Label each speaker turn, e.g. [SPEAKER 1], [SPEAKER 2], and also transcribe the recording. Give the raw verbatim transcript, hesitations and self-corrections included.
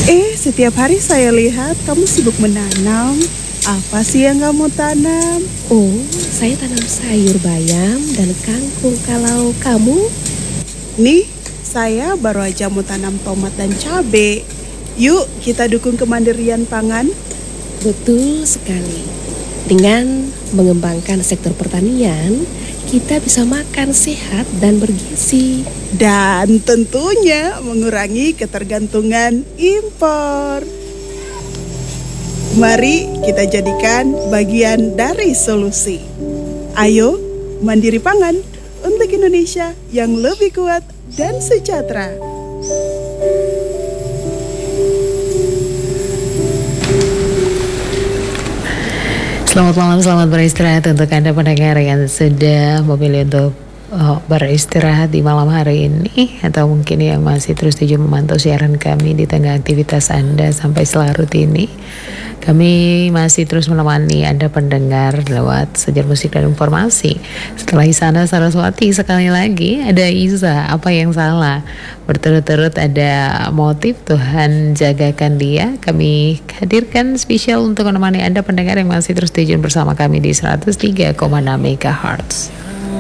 [SPEAKER 1] Eh, setiap hari saya lihat kamu sibuk menanam. Apa sih yang kamu tanam?
[SPEAKER 2] Oh, saya tanam sayur bayam dan kangkung. Kalau kamu?
[SPEAKER 1] Nih, saya baru aja mau tanam tomat dan cabai. Yuk, kita dukung kemandirian pangan.
[SPEAKER 2] Betul sekali. Dengan mengembangkan sektor pertanian, kita bisa makan sehat dan bergizi.
[SPEAKER 1] Dan tentunya mengurangi ketergantungan impor. Mari kita jadikan bagian dari solusi. Ayo, mandiri pangan untuk Indonesia yang lebih kuat dan sejahtera.
[SPEAKER 3] Selamat malam, selamat beristirahat untuk Anda pendengar yang sudah memilih untuk oh, beristirahat di malam hari ini, atau mungkin yang masih terus setuju memantau siaran kami di tengah aktivitas Anda sampai selarut ini. Kami masih terus menemani Anda pendengar lewat sejar musik dan informasi. Setelah Isana Saraswati, sekali lagi ada Iza, apa yang salah? Berturut-turut ada motif, Tuhan jagakan dia. Kami hadirkan spesial untuk menemani Anda pendengar yang masih terus tune bersama kami di seratus tiga koma enam megahertz.